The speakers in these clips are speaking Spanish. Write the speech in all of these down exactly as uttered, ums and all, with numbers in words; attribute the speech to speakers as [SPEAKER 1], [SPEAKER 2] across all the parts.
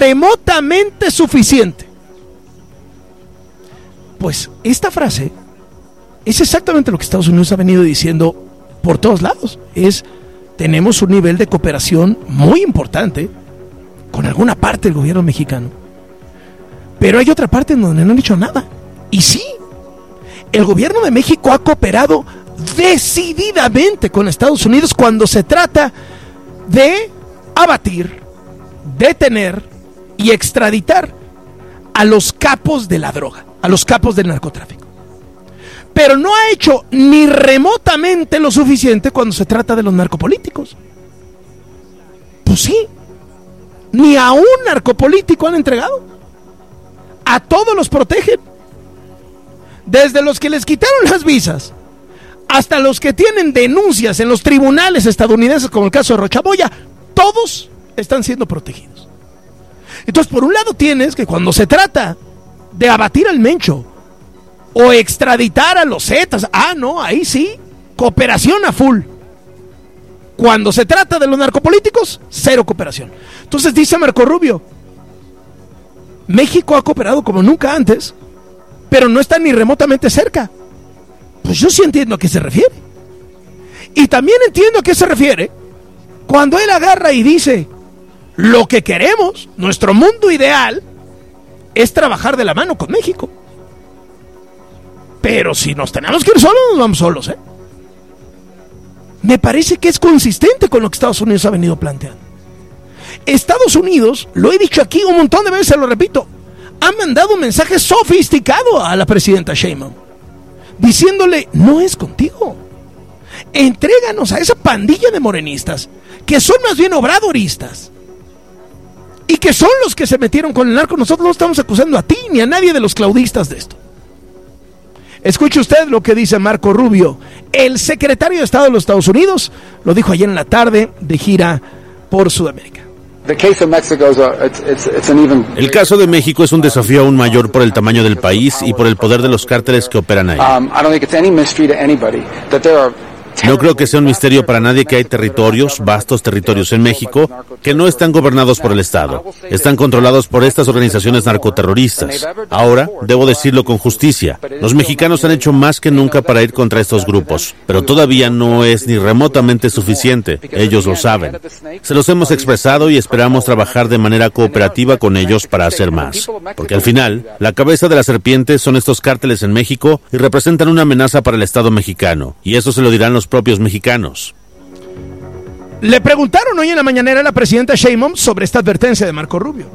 [SPEAKER 1] remotamente suficiente. Pues esta frase es exactamente lo que Estados Unidos ha venido diciendo por todos lados. Es, tenemos un nivel de cooperación muy importante con alguna parte del gobierno mexicano, pero hay otra parte en donde no han dicho nada. Y sí, el gobierno de México ha cooperado decididamente con Estados Unidos cuando se trata de abatir, detener y extraditar a los capos de la droga, a los capos del narcotráfico. Pero no ha hecho ni remotamente lo suficiente cuando se trata de los narcopolíticos. Pues sí, ni a un narcopolítico han entregado. A todos los protegen. Desde los que les quitaron las visas hasta los que tienen denuncias en los tribunales estadounidenses, como el caso de Rochamoya, todos están siendo protegidos. Entonces, por un lado tienes que cuando se trata de abatir al Mencho o extraditar a los Zetas, ah, no, ahí sí, cooperación a full. Cuando se trata de los narcopolíticos, cero cooperación. Entonces dice Marco Rubio, México ha cooperado como nunca antes, pero no está ni remotamente cerca. Pues yo sí entiendo a qué se refiere. Y también entiendo a qué se refiere cuando él agarra y dice, lo que queremos, nuestro mundo ideal, es trabajar de la mano con México. Pero si nos tenemos que ir solos, nos vamos solos, ¿eh? Me parece que es consistente con lo que Estados Unidos ha venido planteando. Estados Unidos, lo he dicho aquí un montón de veces, lo repito, ha mandado un mensaje sofisticado a la presidenta Sheinbaum, diciéndole, no es contigo, entréganos a esa pandilla de morenistas, que son más bien obradoristas, y que son los que se metieron con el narco. Nosotros no estamos acusando a ti, ni a nadie de los claudistas de esto. Escuche usted lo que dice Marco Rubio, el secretario de Estado de los Estados Unidos, lo dijo ayer en la tarde de gira por Sudamérica.
[SPEAKER 2] El caso de México es un desafío aún mayor por el tamaño del país y por el poder de los cárteles que operan ahí. No creo que sea un misterio para nadie que hay territorios, vastos territorios en México, que no están gobernados por el Estado. Están controlados por estas organizaciones narcoterroristas. Ahora, debo decirlo con justicia, los mexicanos han hecho más que nunca para ir contra estos grupos, pero todavía no es ni remotamente suficiente. Ellos lo saben. Se los hemos expresado y esperamos trabajar de manera cooperativa con ellos para hacer más. Porque al final, la cabeza de la serpiente son estos cárteles en México y representan una amenaza para el Estado mexicano. Y eso se lo dirán los propios mexicanos.
[SPEAKER 1] Le preguntaron hoy en la mañanera a la presidenta Sheinbaum sobre esta advertencia de Marco Rubio.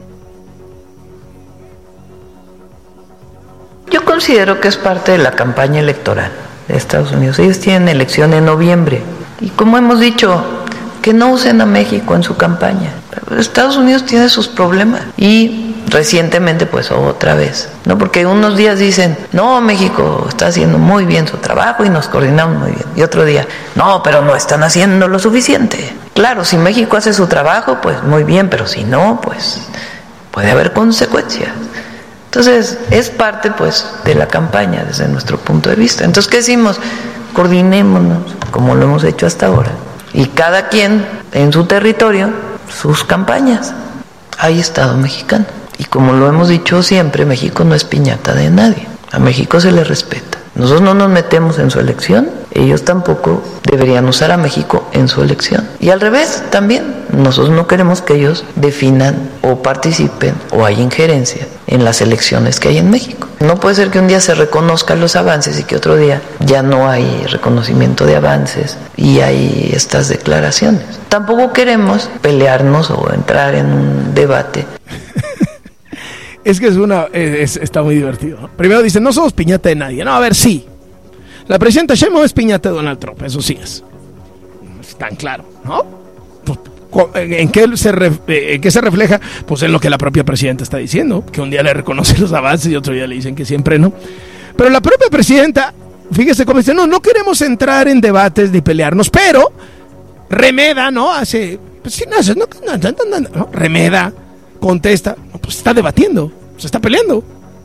[SPEAKER 3] Yo considero que es parte de la campaña electoral de Estados Unidos. Ellos tienen elección en noviembre y, como hemos dicho, que no usen a México en su campaña. Estados Unidos tiene sus problemas y recientemente pues otra vez, ¿no? Porque unos días dicen, no, México está haciendo muy bien su trabajo y nos coordinamos muy bien, y otro día, no, pero no están haciendo lo suficiente. Claro, si México hace su trabajo, pues muy bien, pero si no, pues puede haber consecuencias. Entonces, es parte pues de la campaña desde nuestro punto de vista. Entonces, ¿qué decimos? Coordinémonos, como lo hemos hecho hasta ahora, y cada quien en su territorio, sus campañas. Hay Estado mexicano. Y como lo hemos dicho siempre, México no es piñata de nadie. A México se le respeta. Nosotros no nos metemos en su elección, ellos tampoco deberían usar a México en su elección. Y al revés, también, nosotros no queremos que ellos definan o participen o haya injerencia en las elecciones que hay en México. No puede ser que un día se reconozcan los avances y que otro día ya no hay reconocimiento de avances y hay estas declaraciones. Tampoco queremos pelearnos o entrar en un debate.
[SPEAKER 1] Es que es una es, está muy divertido, ¿no? Primero dicen, no somos piñata de nadie. No, a ver, sí. La presidenta Sheinbaum es piñata de Donald Trump, eso sí es. Es tan claro, ¿no? ¿En qué se, ref, en qué se refleja? Pues en lo que la propia presidenta está diciendo, que un día le reconoce los avances y otro día le dicen que siempre no. Pero la propia presidenta, fíjese cómo dice, no, no queremos entrar en debates ni pelearnos, pero remeda, ¿no? Hace, pues sí, no, no, no, no, no, remeda, contesta, no, pues está debatiendo, se está peleando.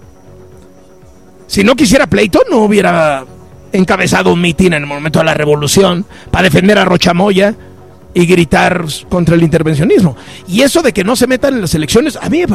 [SPEAKER 1] Si no quisiera pleito, no hubiera encabezado un mitin en el momento de la revolución para defender a Rochamoya y gritar contra el intervencionismo. Y eso de que no se metan en las elecciones, a mí me parece